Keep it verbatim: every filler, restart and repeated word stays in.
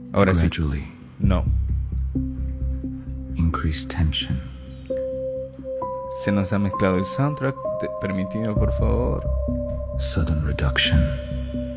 Ahora sí. Gradually. No. Increased tension. Se nos ha mezclado el soundtrack. Te- Permíteme, por favor. Sudden reduction.